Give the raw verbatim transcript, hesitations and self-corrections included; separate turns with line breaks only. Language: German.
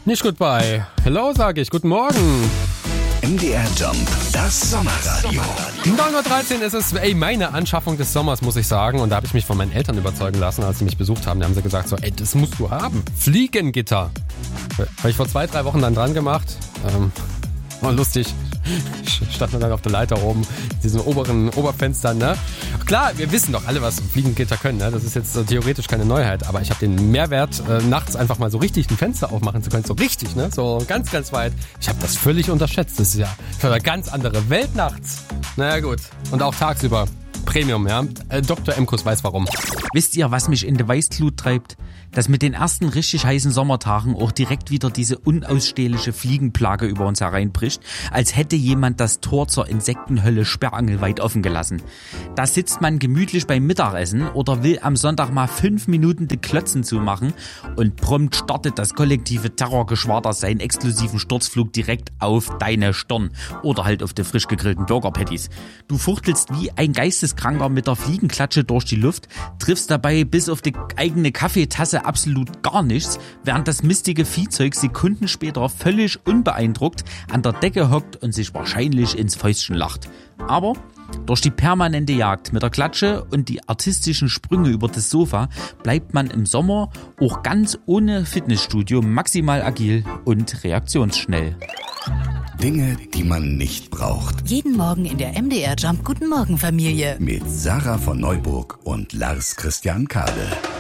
Nicht goodbye. Hello, sage ich. Guten Morgen.
M D R Jump, das Sommerradio.
neun Uhr dreizehn ist es, ey, meine Anschaffung des Sommers, muss ich sagen. Und da habe ich mich von meinen Eltern überzeugen lassen, als sie mich besucht haben. Da haben sie gesagt so, ey, das musst du haben. Fliegengitter. Habe ich vor zwei, drei Wochen dann dran gemacht. Ähm, war lustig. Stand man dann auf der Leiter oben, diesen oberen Oberfenstern, ne? Klar, wir wissen doch alle, was Fliegengitter können, ne? Das ist jetzt so theoretisch keine Neuheit, aber ich habe den Mehrwert, äh, nachts einfach mal so richtig ein Fenster aufmachen zu können, so richtig, ne? So ganz, ganz weit. Ich habe das völlig unterschätzt. Das ist ja für eine ganz andere Welt nachts. Naja, gut. Und auch tagsüber. Premium, ja. Äh, Doktor Emkus weiß warum.
Wisst ihr, was mich in die Weißglut treibt? Dass mit den ersten richtig heißen Sommertagen auch direkt wieder diese unausstehliche Fliegenplage über uns hereinbricht, als hätte jemand das Tor zur Insektenhölle sperrangelweit offen gelassen. Da sitzt man gemütlich beim Mittagessen oder will am Sonntag mal fünf Minuten die Klotzen zumachen und prompt startet das kollektive Terrorgeschwader seinen exklusiven Sturzflug direkt auf deine Stirn oder halt auf die frisch gegrillten Burger-Patties. Du fuchtelst wie ein Geisteskranker mit der Fliegenklatsche durch die Luft, triffst dabei bis auf die eigene Kaffeetasse absolut gar nichts, während das mistige Viehzeug Sekunden später völlig unbeeindruckt an der Decke hockt und sich wahrscheinlich ins Fäustchen lacht. Aber durch die permanente Jagd mit der Klatsche und die artistischen Sprünge über das Sofa bleibt man im Sommer auch ganz ohne Fitnessstudio maximal agil und reaktionsschnell.
Dinge, die man nicht braucht.
Jeden Morgen in der M D R Jump Guten Morgen Familie.
Mit Sarah von Neuburg und Lars Christian Kade.